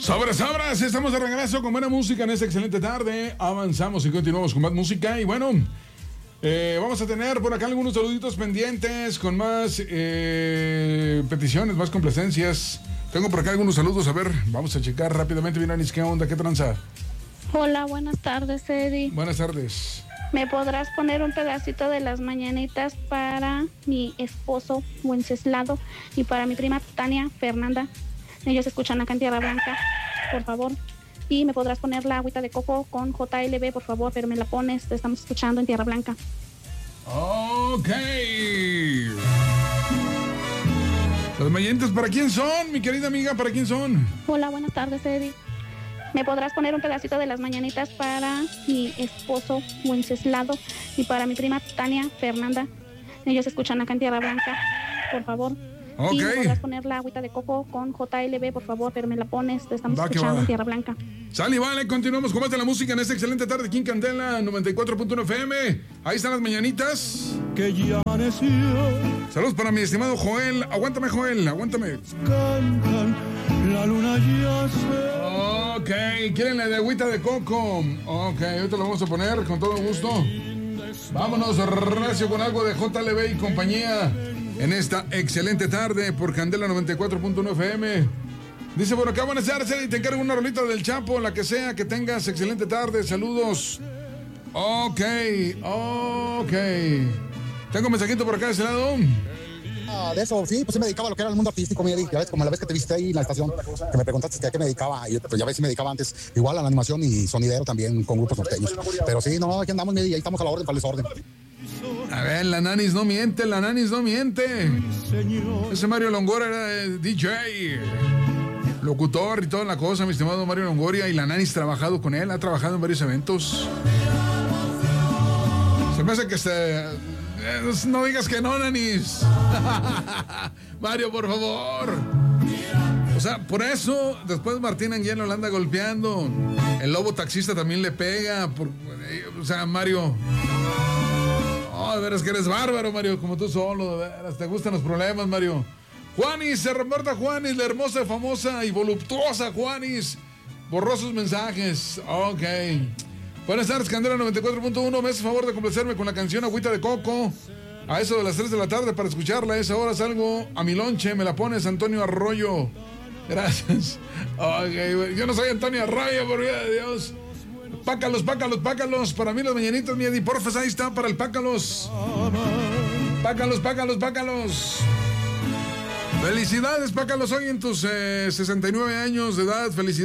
Sobras, estamos de regreso con buena música en esta excelente tarde. Avanzamos y continuamos con más música. Y bueno, vamos a tener por acá algunos saluditos pendientes con más peticiones, más complacencias. Tengo por acá algunos saludos. A ver, vamos a checar rápidamente. Viranis, ¿qué onda? ¿Qué tranza? Hola, buenas tardes, Eddie. Buenas tardes. ¿Me podrás poner un pedacito de las mañanitas para mi esposo Wenceslao y para mi prima Tania Fernanda? Ellos escuchan acá en Tierra Blanca, por favor. Y me podrás poner la agüita de coco con JLB, por favor, pero me la pones, te estamos escuchando en Tierra Blanca. Ok. Las mañanitas, ¿para quién son, mi querida amiga? ¿Para quién son? Hola, buenas tardes, Eddie. ¿Me podrás poner un pedacito de las mañanitas para mi esposo Wenceslao y para mi prima Tania Fernanda? Ellos escuchan acá en Tierra Blanca, por favor. Okay. Y me podrás poner la agüita de coco con JLB, por favor, pero me la pones, te estamos escuchando en Tierra Blanca. Sale y vale, continuamos con más de la música en esta excelente tarde aquí en Candela 94.1 FM. Ahí están las mañanitas. Que ya amaneció. Saludos para mi estimado Joel. Aguántame, Joel, aguántame. Cantan, la luna ya se... Ok, quieren la de agüita de coco. Ok, ahorita lo vamos a poner con todo gusto. Vámonos recio con algo de JLB y compañía en esta excelente tarde por Candela 94.1 FM. Dice por acá, buenas tardes, y te encargo una rolita del Chapo, la que sea, que tengas excelente tarde, saludos. Ok. Tengo un mensajito por acá de ese lado. De eso, sí, pues sí me dedicaba a lo que era el mundo artístico, mi Eddie. Ya ves, como la vez que te viste ahí en la estación, que me preguntaste que a qué me dedicaba, y pues ya ves si me dedicaba antes, igual a la animación y sonidero también con grupos norteños. Pero sí, no, aquí andamos, mi Eddie, ahí estamos a la orden para el desorden. A ver, la Nanis no miente. Ese Mario Longoria era DJ, locutor y toda la cosa, mi estimado Mario Longoria, y la Nanis ha trabajado con él, ha trabajado en varios eventos. Se me hace que no digas que no, Nanis. Mario, por favor. O sea, por eso después Martín Anguiano lo anda golpeando. El lobo taxista también le pega. O sea, Mario... Oh, de veras que eres bárbaro, Mario, como tú solo, de veras, te gustan los problemas, Mario. Juanis, se reporta Juanis, la hermosa, famosa y voluptuosa Juanis. Borró sus mensajes. Ok. Buenas tardes, Candela 94.1. Me haces favor de complacerme con la canción Agüita de Coco. A eso de las 3 de la tarde para escucharla. A esa hora salgo a mi lonche. Me la pones, Antonio Arroyo. Gracias. Ok, yo no soy Antonio Arroyo, por vida de Dios. Pácalos. Para mí las mañanitas, mi Eddie, porfa, ahí está para el pácalos. Pácalos. Felicidades, pácalos, hoy en tus 69 años de edad. Felicidades.